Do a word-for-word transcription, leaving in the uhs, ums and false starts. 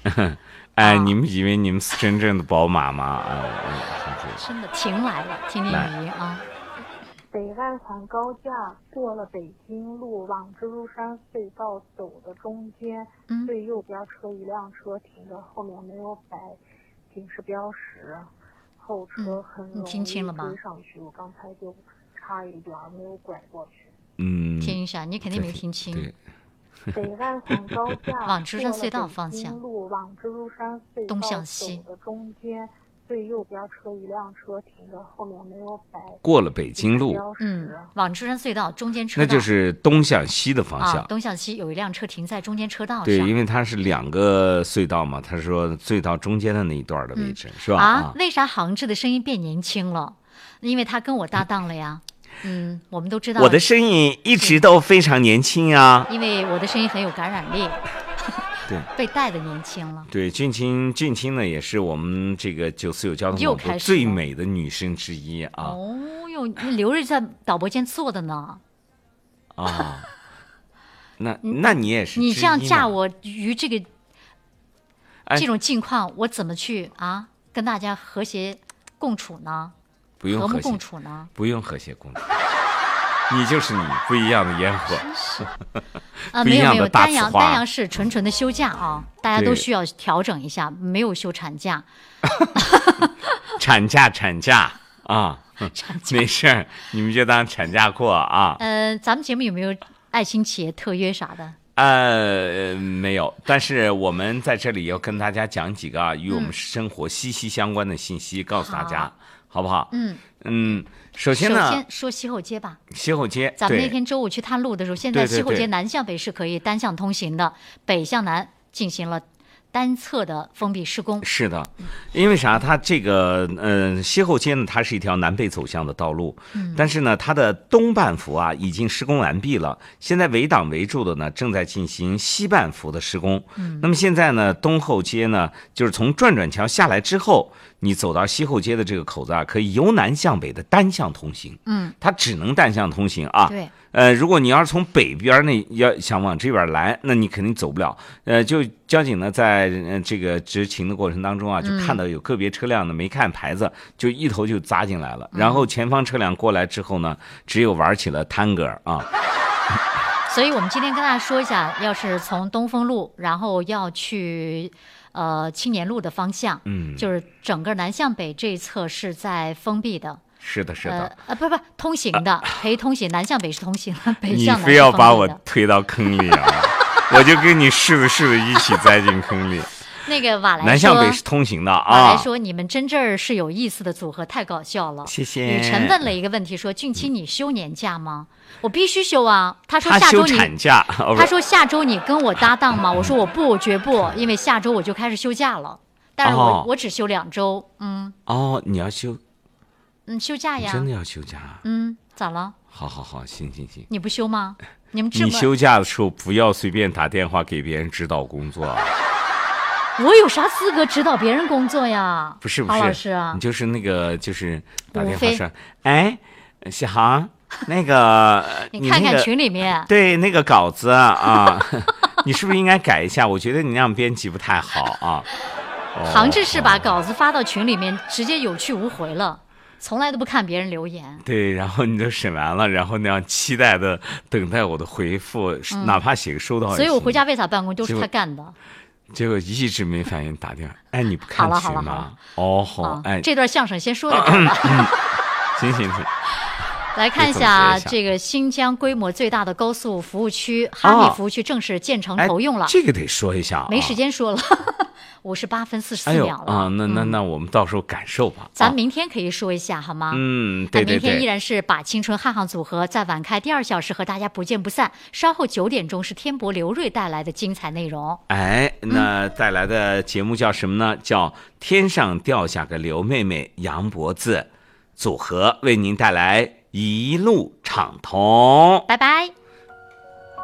哎，你们以为你们是真正的宝马吗？哎， 真的停来了，听听语音啊。 北外环高架过了北京路，往蜘蛛山隧道走的中间， 嗯、 最右边车一辆车停着，后面没有摆警示标识，后车很容易追上去。我刚才就差一点没有拐过去。 嗯，听一下，你肯定没听清。 北外环高架往蜘蛛山隧道方向， 路往蜘蛛山隧道东向西走的中间。最右边车一辆车停着，后面没有摆。 过了北京路， 嗯，往蜘蛛山隧道中间车道，那就是东向西的方向。 啊、东向西有一辆车停在中间车道上。 对，因为它是两个隧道嘛，他说隧道中间的那一段的位置、嗯、是吧？ 啊，为啥杭志的声音变年轻了？因为他跟我搭档了呀。嗯，我们都知道。 我的声音一直都非常年轻啊， 因为我的声音很有感染力。 对， 被带的年轻了。 对，俊清，俊清呢也是我们这个九四有交通广播最美的女生之一啊。 哦哟，刘瑞在导播间坐的呢。 啊，那那你也是？ 你这样架我于这个、哎、这种境况，我怎么去啊跟大家和谐共处呢？ 不用和睦共处呢？ 不用和谐共处。你就是你，不一样的烟火。 啊，没有没有，丹阳丹阳是纯纯的休假啊，大家都需要调整一下，没有休产假。 产假产假啊， 产假没事儿，你们就当产假过啊。 呃，咱们节目有没有爱心企业特约啥的？ 呃，没有，但是我们在这里要跟大家讲几个啊，与我们生活息息相关的信息，嗯、告诉大家，好不好？ 嗯嗯。首先呢， 首先说西后街吧。 西后街， 咱们那天周五去探路的时候，现在西后街南向北是可以单向通行的，北向南进行了单侧的封闭施工。 是的，因为啥？它这个呃西后街呢，它是一条南北走向的道路，嗯、但是呢，它的东半幅啊已经施工完毕了，现在围挡围住的呢正在进行西半幅的施工。嗯、那么现在呢，东后街呢，就是从转转桥下来之后。你走到西后街的这个口子啊，可以由南向北的单向通行。 嗯， 它只能单向通行啊。 对。 呃，如果你要是从北边那要想往这边来，那你肯定走不了。呃，就交警呢，在、呃、这个执勤的过程当中啊，就看到有个别车辆呢没看牌子，就一头就扎进来了。嗯、然后前方车辆过来之后呢，只有玩起了探戈啊。 所以我们今天跟大家说一下，要是从东风路，然后要去。呃，青年路的方向， 嗯， 就是整个南向北这一侧是在封闭的。 是的，是的。 呃，呃不不，通行的，啊、可以通行，南向北是通行的，北向南是封闭的。 你非要把我推到坑里啊！我就跟你柿子柿子一起栽进坑里。 那个瓦莱说， 南向北是通行的啊。 瓦莱说，你们真这儿是有意思的组合，太搞笑了。 谢谢。 雨辰问了一个问题，说：“俊清，你休年假吗？”我必须休啊！他说下周你， 他休产假。 他说下周你跟我搭档吗？我说我不，我绝不，因为下周我就开始休假了。但是我、哦、我只休两周，嗯。 哦，你要休？ 嗯，休假呀。 真的要休假？ 嗯，咋了？ 好好好，行行行。 你不休吗？你们你休假的时候不要随便打电话给别人指导工作。 我有啥资格指导别人工作呀？ 不是不是， 郝老师啊， 你就是那个就是打电话说，哎，小航。那个， 你看看群里面， 那个、对那个稿子啊，你是不是应该改一下？我觉得你那样编辑不太好啊。 杭志是把稿子发到群里面，直接有去无回了，从来都不看别人留言。 对，然后你都审完了，然后那样期待的等待我的回复，嗯、哪怕写个收到。 所以我回家为啥办公都是他干的。 结果一直没反应，打电话，哎，你不看群吗？ 好了好了好了哦，好，哎， 这段相声先说到这儿吧。 行行行。 来看一下这个新疆规模最大的高速服务区哈密服务区正式建成投用了， 哦哎、这个得说一下、啊， 没时间说了，五十八分四十四秒了、 哎、啊！那那那我们到时候感受吧。 嗯、咱明天可以说一下好吗？ 嗯，对对对。 明天依然是把青春汉航组合在晚开第二小时和大家不见不散。稍后九点钟是天博刘瑞带来的精彩内容。 哎，那带来的节目叫什么呢？叫天上掉下个刘妹妹，杨脖子组合为您带来。一路畅通， 拜拜。